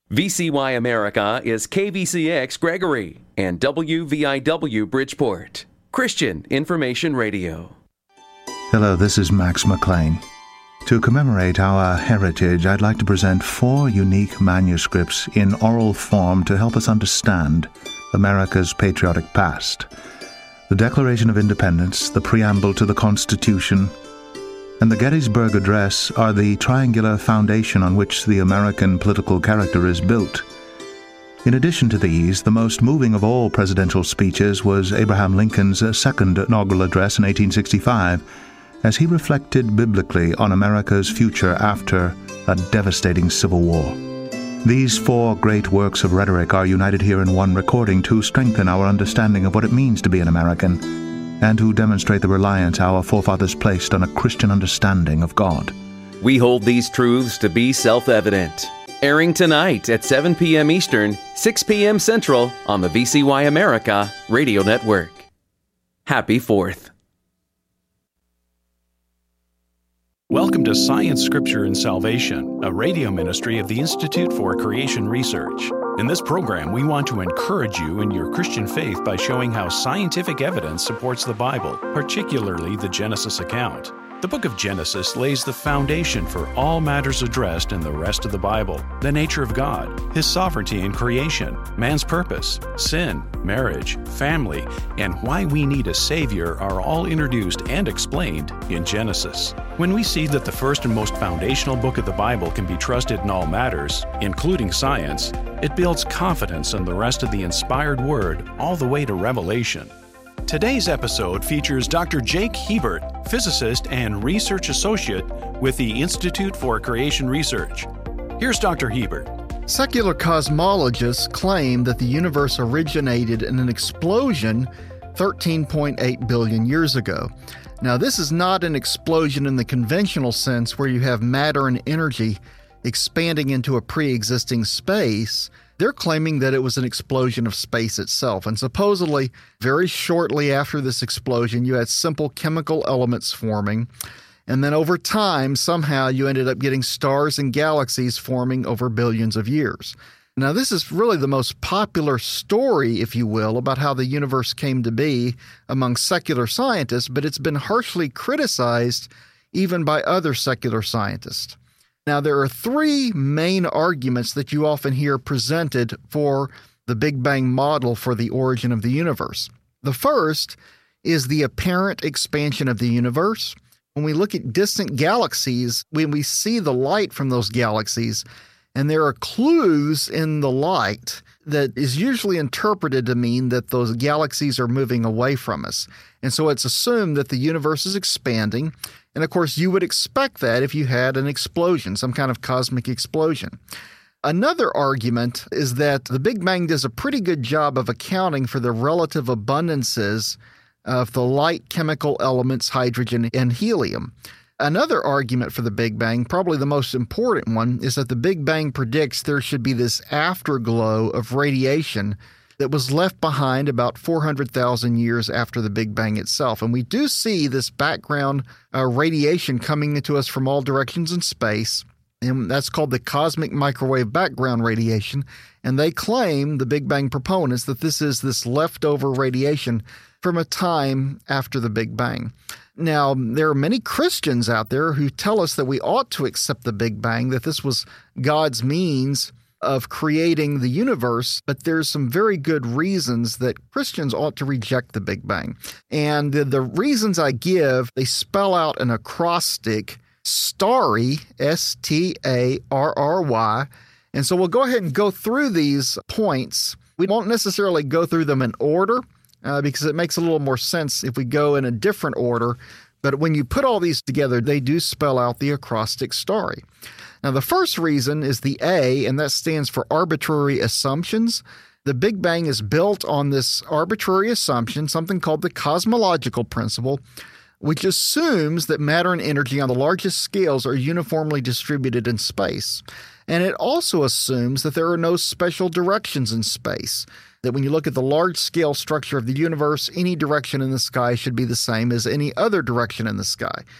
VCY America is KVCX Gregory and WVIW Bridgeport. Christian Information Radio. Hello, this is Max McLean. To commemorate our heritage, I'd like to present 4 unique manuscripts in oral form to help us understand America's patriotic past. The Declaration of Independence, the preamble to the Constitution, and the Gettysburg Address are the triangular foundation on which the American political character is built. In addition to these, the most moving of all presidential speeches was Abraham Lincoln's second inaugural address in 1865, as he reflected biblically on America's future after a devastating Civil War. These 4 great works of rhetoric are united here in one recording to strengthen our understanding of what it means to be an American, and to demonstrate the reliance our forefathers placed on a Christian understanding of God. We hold these truths to be self-evident. Airing tonight at 7 p.m. Eastern, 6 p.m. Central on the VCY America Radio Network. Happy 4th. Welcome to Science, Scripture, and Salvation, a radio ministry of the Institute for Creation Research. In this program, we want to encourage you in your Christian faith by showing how scientific evidence supports the Bible, particularly the Genesis account. The book of Genesis lays the foundation for all matters addressed in the rest of the Bible: the nature of God, His sovereignty in creation, man's purpose, sin, marriage, family, and why we need a Savior are all introduced and explained in Genesis. When we see that the first and most foundational book of the Bible can be trusted in all matters, including science, it builds confidence in the rest of the inspired Word all the way to Revelation. Today's episode features Dr. Jake Hebert, physicist and research associate with the Institute for Creation Research. Here's Dr. Hebert. Secular cosmologists claim that the universe originated in an explosion 13.8 billion years ago. Now, this is not an explosion in the conventional sense where you have matter and energy expanding into a pre-existing space. They're claiming that it was an explosion of space itself. And supposedly, very shortly after this explosion, you had simple chemical elements forming. And then over time, somehow you ended up getting stars and galaxies forming over billions of years. Now, this is really the most popular story, if you will, about how the universe came to be among secular scientists, but it's been harshly criticized even by other secular scientists. Now, there are 3 main arguments that you often hear presented for the Big Bang model for the origin of the universe. The first is the apparent expansion of the universe. When we look at distant galaxies, when we see the light from those galaxies, and there are clues in the light that is usually interpreted to mean that those galaxies are moving away from us. And so it's assumed that the universe is expanding. And of course, you would expect that if you had an explosion, some kind of cosmic explosion. Another argument is that the Big Bang does a pretty good job of accounting for the relative abundances of the light chemical elements, hydrogen and helium. Another argument for the Big Bang, probably the most important one, is that the Big Bang predicts there should be this afterglow of radiation that was left behind about 400,000 years after the Big Bang itself. And we do see this background radiation coming into us from all directions in space, and that's called the cosmic microwave background radiation. And they claim, the Big Bang proponents, that this is this leftover radiation from a time after the Big Bang. Now, there are many Christians out there who tell us that we ought to accept the Big Bang, that this was God's means of creating the universe, but there's some very good reasons that Christians ought to reject the Big Bang. And the reasons I give, they spell out an acrostic, STARRY, S-T-A-R-R-Y. And so we'll go ahead and go through these points. We won't necessarily go through them in order, because it makes a little more sense if we go in a different order. But when you put all these together, they do spell out the acrostic STARRY. Now, the first reason is the A, and that stands for arbitrary assumptions. The Big Bang is built on this arbitrary assumption, something called the cosmological principle, which assumes that matter and energy on the largest scales are uniformly distributed in space. And it also assumes that there are no special directions in space, that when you look at the large-scale structure of the universe, any direction in the sky should be the same as any other direction in the sky.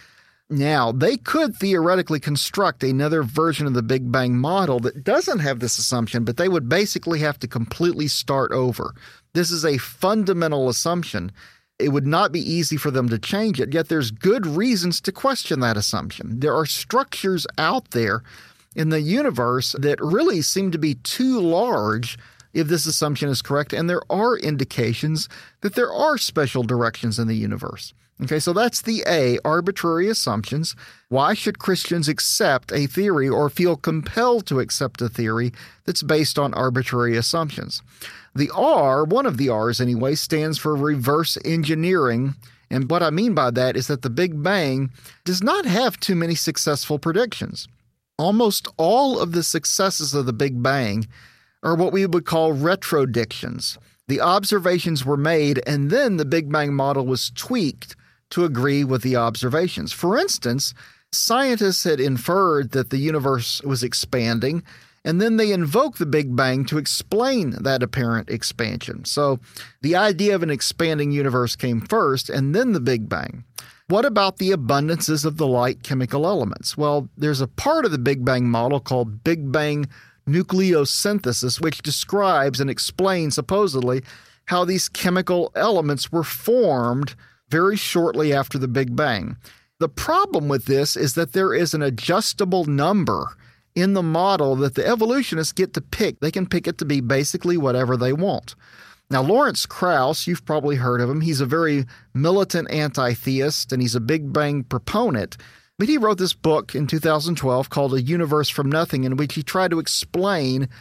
Now, they could theoretically construct another version of the Big Bang model that doesn't have this assumption, but they would basically have to completely start over. This is a fundamental assumption. It would not be easy for them to change it, yet there's good reasons to question that assumption. There are structures out there in the universe that really seem to be too large if this assumption is correct, and there are indications that there are special directions in the universe. Okay, so that's the A, arbitrary assumptions. Why should Christians accept a theory or feel compelled to accept a theory that's based on arbitrary assumptions? The R, one of the R's anyway, stands for reverse engineering. And what I mean by that is that the Big Bang does not have too many successful predictions. Almost all of the successes of the Big Bang are what we would call retrodictions. The observations were made, and then the Big Bang model was tweaked to agree with the observations. For instance, scientists had inferred that the universe was expanding, and then they invoked the Big Bang to explain that apparent expansion. So the idea of an expanding universe came first, and then the Big Bang. What about the abundances of the light chemical elements? Well, there's a part of the Big Bang model called Big Bang nucleosynthesis, which describes and explains, supposedly, how these chemical elements were formed very shortly after the Big Bang. The problem with this is that there is an adjustable number in the model that the evolutionists get to pick. They can pick it to be basically whatever they want. Now, Lawrence Krauss, you've probably heard of him. He's a very militant anti-theist, and he's a Big Bang proponent. But he wrote this book in 2012 called A Universe from Nothing, in which he tried to explain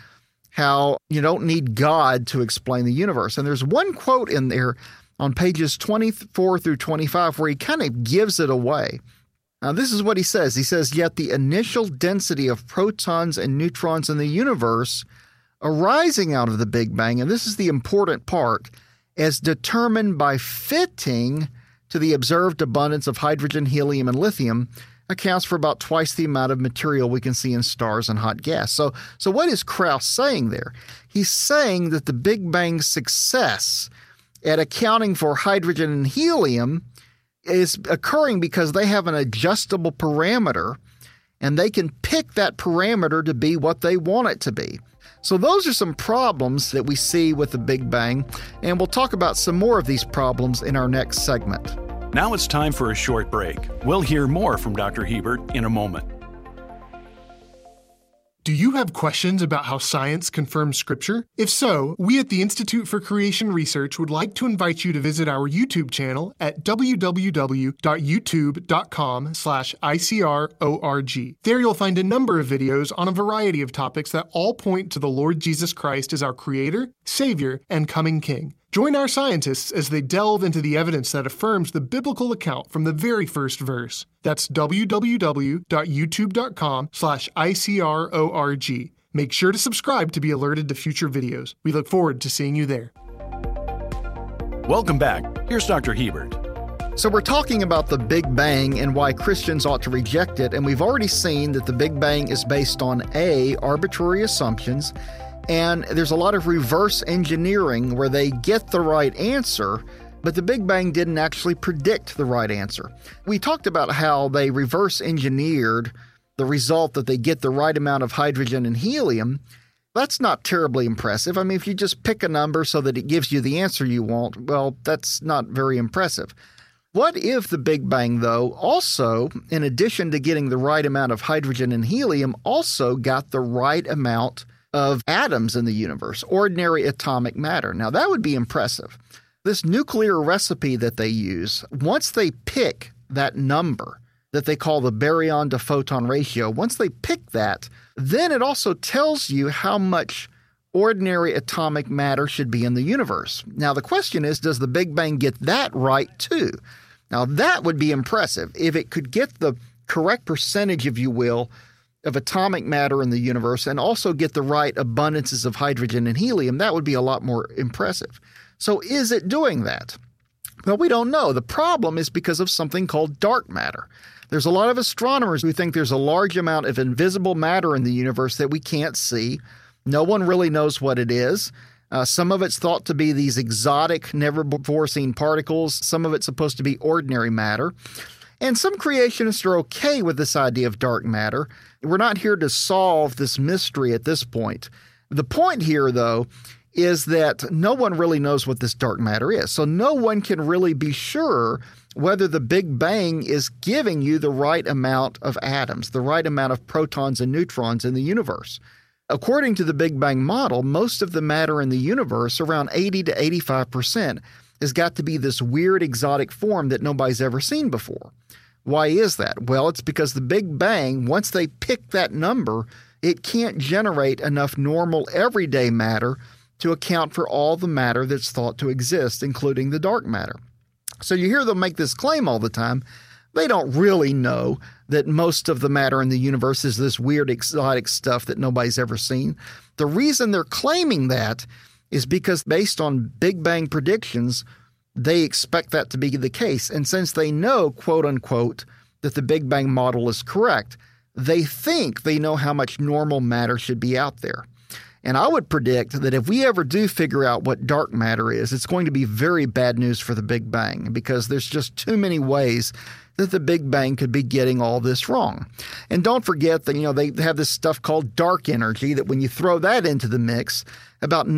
how you don't need God to explain the universe. And there's one quote in there on pages 24 through 25 where he kind of gives it away. Now, this is what he says. He says, "Yet the initial density of protons and neutrons in the universe arising out of the Big Bang," and this is the important part, "as determined by fitting to the observed abundance of hydrogen, helium, and lithium, accounts for about twice the amount of material we can see in stars and hot gas." So what is Krauss saying there? He's saying that the Big Bang's success at accounting for hydrogen and helium is occurring because they have an adjustable parameter, and they can pick that parameter to be what they want it to be. So those are some problems that we see with the Big Bang, and we'll talk about some more of these problems in our next segment. Now it's time for a short break. We'll hear more from Dr. Hebert in a moment. Do you have questions about how science confirms Scripture? If so, we at the Institute for Creation Research would like to invite you to visit our YouTube channel at www.youtube.com/ICRORG. There you'll find a number of videos on a variety of topics that all point to the Lord Jesus Christ as our Creator, Savior, and coming King. Join our scientists as they delve into the evidence that affirms the biblical account from the very first verse. That's www.youtube.com/ICRORG. Make sure to subscribe to be alerted to future videos. We look forward to seeing you there. Welcome back. Here's Dr. Hebert. So we're talking about the Big Bang and why Christians ought to reject it, and we've already seen that the Big Bang is based on A, arbitrary assumptions, and there's a lot of reverse engineering where they get the right answer, but the Big Bang didn't actually predict the right answer. We talked about how they reverse engineered the result that they get the right amount of hydrogen and helium. That's not terribly impressive. I mean, if you just pick a number so that it gives you the answer you want, well, that's not very impressive. What if the Big Bang, though, also, in addition to getting the right amount of hydrogen and helium, also got the right amount of atoms in the universe, ordinary atomic matter? Now, that would be impressive. This nuclear recipe that they use, once they pick that number that they call the baryon to photon ratio, once they pick that, then it also tells you how much ordinary atomic matter should be in the universe. Now, the question is, does the Big Bang get that right too? Now, that would be impressive. If it could get the correct percentage, if you will, of atomic matter in the universe and also get the right abundances of hydrogen and helium, that would be a lot more impressive. So is it doing that? Well, we don't know. The problem is because of something called dark matter. There's a lot of astronomers who think there's a large amount of invisible matter in the universe that we can't see. No one really knows what it is. Some of it's thought to be these exotic, never-before-seen particles. Some of it's supposed to be ordinary matter. And some creationists are okay with this idea of dark matter. We're not here to solve this mystery at this point. The point here, though, is that no one really knows what this dark matter is. So no one can really be sure whether the Big Bang is giving you the right amount of atoms, the right amount of protons and neutrons in the universe. According to the Big Bang model, most of the matter in the universe, around 80 to 85%, has got to be this weird exotic form that nobody's ever seen before. Why is that? Well, it's because the Big Bang, once they pick that number, it can't generate enough normal everyday matter to account for all the matter that's thought to exist, including the dark matter. So you hear them make this claim all the time. They don't really know that most of the matter in the universe is this weird exotic stuff that nobody's ever seen. The reason they're claiming that is because based on Big Bang predictions, they expect that to be the case. And since they know, quote unquote, that the Big Bang model is correct, they think they know how much normal matter should be out there. And I would predict that if we ever do figure out what dark matter is, it's going to be very bad news for the Big Bang, because there's just too many ways that the Big Bang could be getting all this wrong. And don't forget that, they have this stuff called dark energy, that when you throw that into the mix, about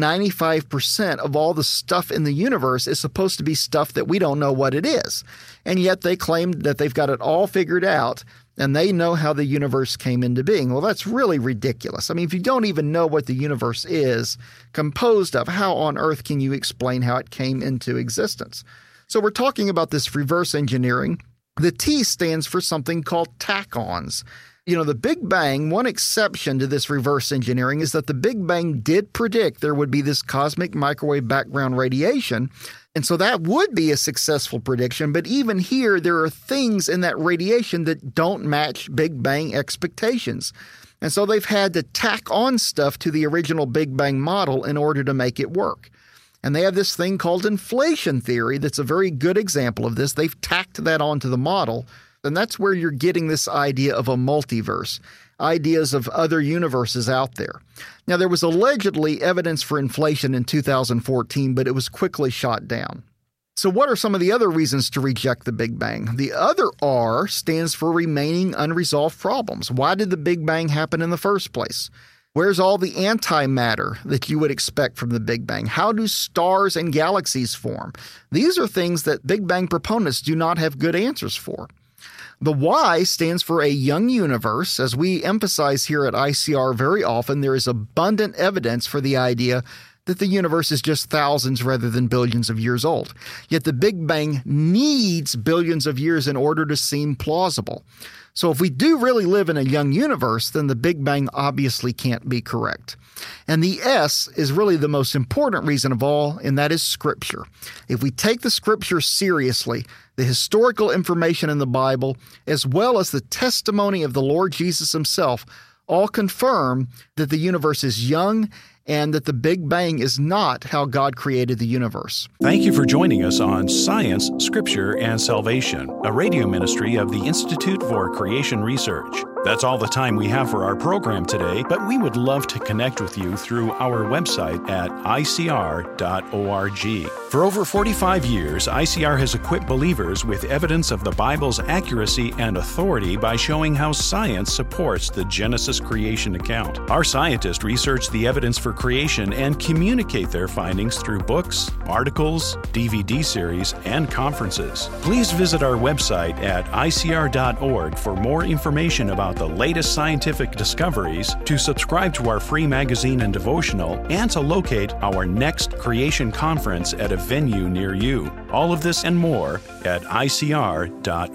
95% of all the stuff in the universe is supposed to be stuff that we don't know what it is. And yet they claim that they've got it all figured out and they know how the universe came into being. Well, that's really ridiculous. I mean, if you don't even know what the universe is composed of, how on earth can you explain how it came into existence? So we're talking about this reverse engineering. The T stands for something called tachons. The Big Bang, one exception to this reverse engineering is that the Big Bang did predict there would be this cosmic microwave background radiation. And so that would be a successful prediction. But even here, there are things in that radiation that don't match Big Bang expectations. And so they've had to tack on stuff to the original Big Bang model in order to make it work. And they have this thing called inflation theory that's a very good example of this. They've tacked that onto the model. And that's where you're getting this idea of a multiverse, ideas of other universes out there. Now, there was allegedly evidence for inflation in 2014, but it was quickly shot down. So what are some of the other reasons to reject the Big Bang? The other R stands for remaining unresolved problems. Why did the Big Bang happen in the first place? Where's all the antimatter that you would expect from the Big Bang? How do stars and galaxies form? These are things that Big Bang proponents do not have good answers for. The Y stands for a young universe. As we emphasize here at ICR very often, there is abundant evidence for the idea that the universe is just thousands rather than billions of years old. Yet the Big Bang needs billions of years in order to seem plausible. So if we do really live in a young universe, then the Big Bang obviously can't be correct. And the S is really the most important reason of all, and that is Scripture. If we take the Scripture seriously, the historical information in the Bible, as well as the testimony of the Lord Jesus himself, all confirm that the universe is young and that the Big Bang is not how God created the universe. Thank you for joining us on Science, Scripture, and Salvation, a radio ministry of the Institute for Creation Research. That's all the time we have for our program today, but we would love to connect with you through our website at icr.org. For over 45 years, ICR has equipped believers with evidence of the Bible's accuracy and authority by showing how science supports the Genesis creation account. Our scientists research the evidence for creation and communicate their findings through books, articles, DVD series, and conferences. Please visit our website at icr.org for more information about the latest scientific discoveries, to subscribe to our free magazine and devotional, and to locate our next creation conference at a venue near you. All of this and more at icr.org.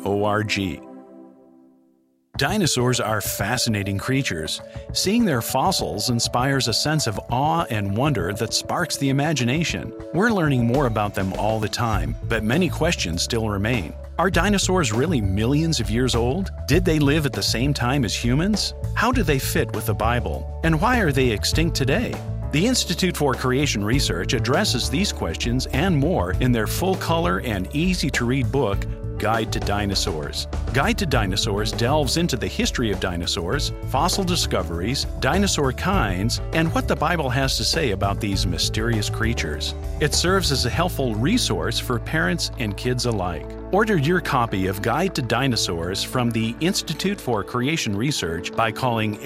Dinosaurs are fascinating creatures. Seeing their fossils inspires a sense of awe and wonder that sparks the imagination. We're learning more about them all the time, but many questions still remain. Are dinosaurs really millions of years old? Did they live at the same time as humans? How do they fit with the Bible? And why are they extinct today? The Institute for Creation Research addresses these questions and more in their full-color and easy-to-read book, Guide to Dinosaurs. Guide to Dinosaurs delves into the history of dinosaurs, fossil discoveries, dinosaur kinds, and what the Bible has to say about these mysterious creatures. It serves as a helpful resource for parents and kids alike. Order your copy of Guide to Dinosaurs from the Institute for Creation Research by calling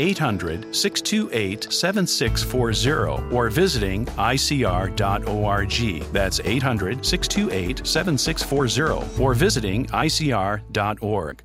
800-628-7640 or visiting icr.org. That's 800-628-7640 or visiting icr.org.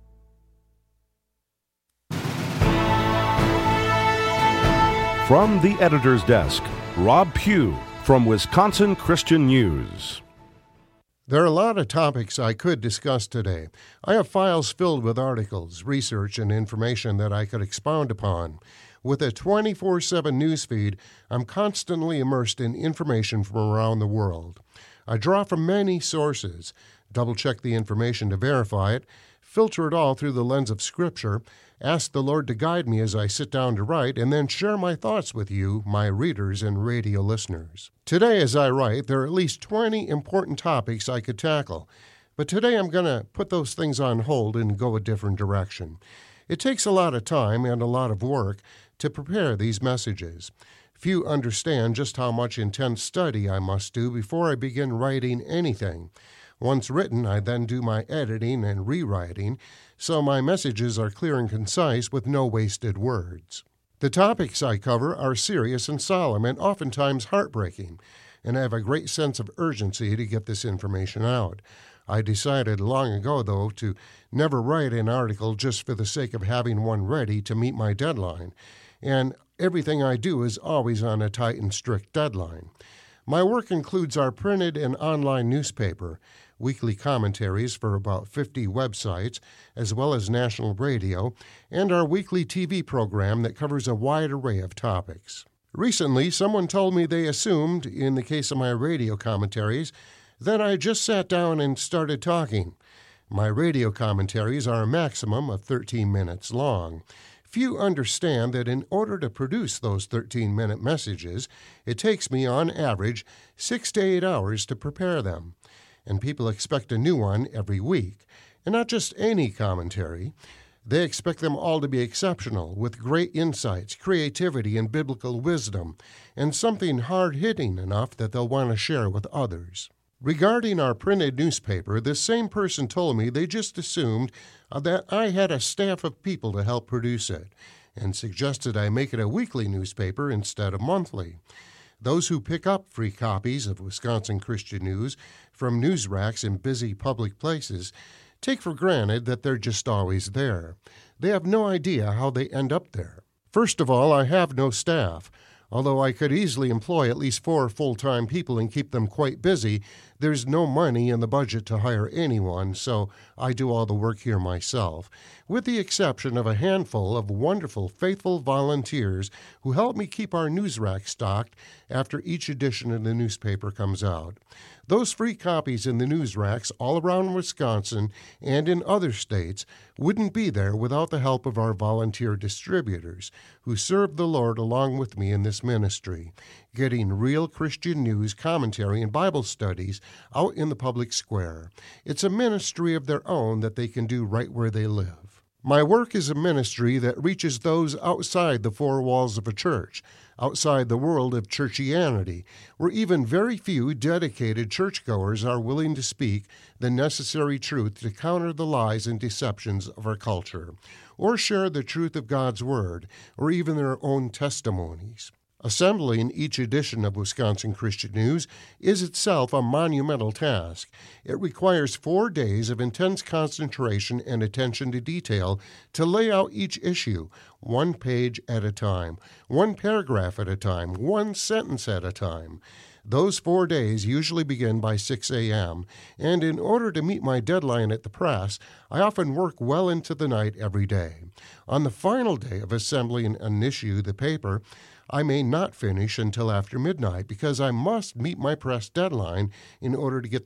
From the editor's desk, Rob Pugh from Wisconsin Christian News. There are a lot of topics I could discuss today. I have files filled with articles, research, and information that I could expound upon. With a 24/7 newsfeed, I'm constantly immersed in information from around the world. I draw from many sources, double-check the information to verify it, filter it all through the lens of Scripture, ask the Lord to guide me as I sit down to write, and then share my thoughts with you, my readers and radio listeners. Today, as I write, there are at least 20 important topics I could tackle, but today I'm going to put those things on hold and go a different direction. It takes a lot of time and a lot of work to prepare these messages. Few understand just how much intense study I must do before I begin writing anything. Once written, I then do my editing and rewriting, so my messages are clear and concise with no wasted words. The topics I cover are serious and solemn and oftentimes heartbreaking, and I have a great sense of urgency to get this information out. I decided long ago, though, to never write an article just for the sake of having one ready to meet my deadline, and everything I do is always on a tight and strict deadline. My work includes our printed and online newspaper, weekly commentaries for about 50 websites, as well as national radio, and our weekly TV program that covers a wide array of topics. Recently, someone told me they assumed, in the case of my radio commentaries, that I just sat down and started talking. My radio commentaries are a maximum of 13 minutes long. Few understand that in order to produce those 13-minute messages, it takes me, on average, 6 to 8 hours to prepare them. And people expect a new one every week. And not just any commentary. They expect them all to be exceptional, with great insights, creativity, and biblical wisdom, and something hard-hitting enough that they'll want to share with others. Regarding our printed newspaper, this same person told me they just assumed that I had a staff of people to help produce it, and suggested I make it a weekly newspaper instead of monthly. Those who pick up free copies of Wisconsin Christian News from news racks in busy public places take for granted that they're just always there. They have no idea how they end up there. First of all, I have no staff. Although I could easily employ at least 4 full-time people and keep them quite busy, there's no money in the budget to hire anyone, so I do all the work here myself, with the exception of a handful of wonderful, faithful volunteers who help me keep our news rack stocked after each edition of the newspaper comes out. Those free copies in the news racks all around Wisconsin and in other states wouldn't be there without the help of our volunteer distributors, who serve the Lord along with me in this ministry, getting real Christian news, commentary, and Bible studies out in the public square. It's a ministry of their own that they can do right where they live. My work is a ministry that reaches those outside the 4 walls of a church, outside the world of churchianity, where even very few dedicated churchgoers are willing to speak the necessary truth to counter the lies and deceptions of our culture, or share the truth of God's Word, or even their own testimonies. Assembling each edition of Wisconsin Christian News is itself a monumental task. It requires 4 days of intense concentration and attention to detail to lay out each issue, 1 page at a time, 1 paragraph at a time, 1 sentence at a time. Those 4 days usually begin by 6 a.m., and in order to meet my deadline at the press, I often work well into the night every day. On the final day of assembling an issue, the paper, I may not finish until after midnight because I must meet my press deadline in order to get